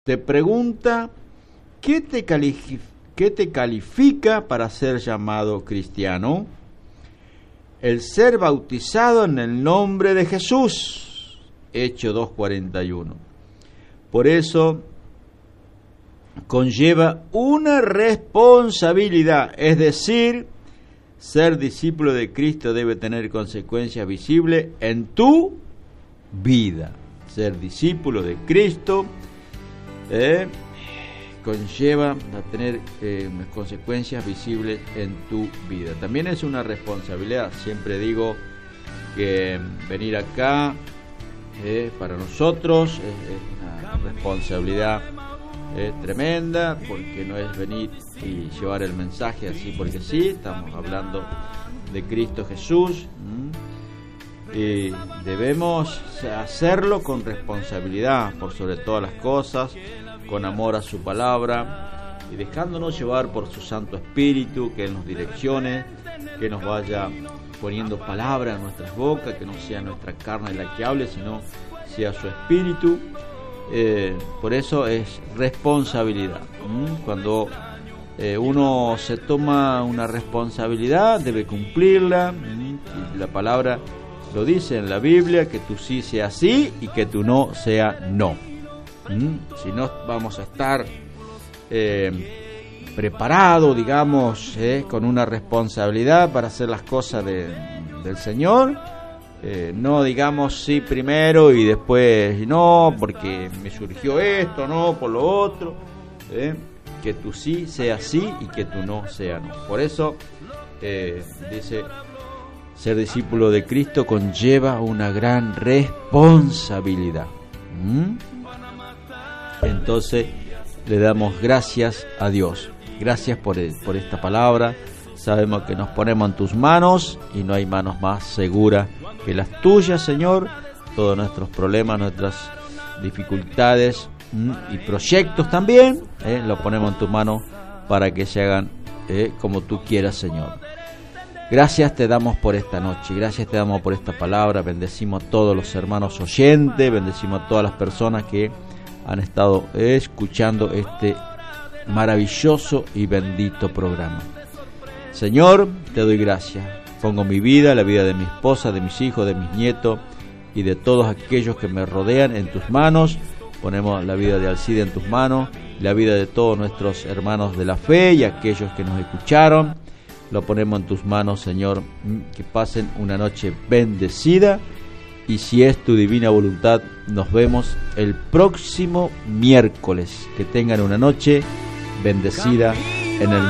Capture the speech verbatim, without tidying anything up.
te pregunta, ¿qué te, califi- ¿qué te califica para ser llamado cristiano? El ser bautizado en el nombre de Jesús, Hechos dos cuarenta y uno. Por eso conlleva una responsabilidad, es decir, ser discípulo de Cristo debe tener consecuencias visibles en tu vida. Ser discípulo de Cristo eh, conlleva a tener eh, consecuencias visibles en tu vida. También es una responsabilidad. Siempre digo que venir acá eh, para nosotros es, es una responsabilidad eh, tremenda, porque no es venir y llevar el mensaje así porque sí. Estamos hablando de Cristo Jesús. ¿m? Y debemos hacerlo con responsabilidad, por sobre todas las cosas, con amor a su palabra y dejándonos llevar por su Santo Espíritu, que Él nos direccione, que nos vaya poniendo palabra en nuestras bocas, que no sea nuestra carne la que hable, sino sea su Espíritu. Eh, por eso es responsabilidad. ¿Mm? Cuando eh, uno se toma una responsabilidad, debe cumplirla. ¿Mm? Y la palabra lo dice en la Biblia, que tu sí sea sí y que tu no sea no. ¿Mm? Si no, vamos a estar eh, preparados, digamos, eh, con una responsabilidad para hacer las cosas de, del Señor. Eh, no digamos sí primero y después no, porque me surgió esto, no, por lo otro. Eh, que tu sí sea sí y que tu no sea no. Por eso eh, dice, ser discípulo de Cristo conlleva una gran responsabilidad. ¿Mm? Entonces le damos gracias a Dios. Gracias por, el, por esta palabra. Sabemos que nos ponemos en tus manos y no hay manos más seguras que las tuyas, Señor. Todos nuestros problemas, nuestras dificultades ¿m? y proyectos también, ¿eh? los ponemos en tus manos para que se hagan ¿eh? como tú quieras, Señor. Gracias te damos por esta noche, gracias te damos por esta palabra. Bendecimos a todos los hermanos oyentes, bendecimos a todas las personas que han estado escuchando este maravilloso y bendito programa. Señor, te doy gracias. Pongo mi vida, la vida de mi esposa, de mis hijos, de mis nietos y de todos aquellos que me rodean en tus manos. Ponemos la vida de Alcide en tus manos, la vida de todos nuestros hermanos de la fe y aquellos que nos escucharon. Lo ponemos en tus manos, Señor, que pasen una noche bendecida. Y si es tu divina voluntad, nos vemos el próximo miércoles. Que tengan una noche bendecida en el